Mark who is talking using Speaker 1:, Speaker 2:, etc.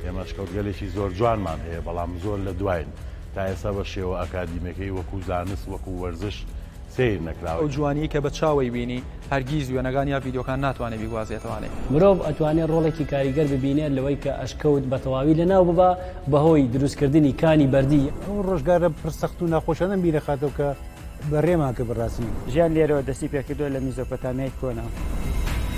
Speaker 1: ئێمە شکەوتگەلێکی زۆر جوانمان هەیە بەڵام زۆر لە دوایین تا ئێستا بە شێوە ئەکادیمەکەی وەکو زانست وەکو وەرزش سیر نەکراوە.
Speaker 2: ئەو جوانی کە بە چاوی بینی هەرگیز وێنەکان یا ڤیدیۆکان ناتوانێت بیگوازێتوانێت.
Speaker 3: مرۆڤ ئەتوانێت ڕۆڵێکی کاریگەر ببینێت لەوەی کە ئەشکەوت بە تەواوی لەناو ببا بەهۆی دروستکردنی کانی بەردی.
Speaker 4: ئەو ڕۆژگارە پرسەخت و ناخۆشانە بیرەخاتەوە کە بەڕێمان کە بەڕاستی
Speaker 5: ژیان لێرەوە دەستی پێکردووە لە میزۆپۆتامیای کۆنا.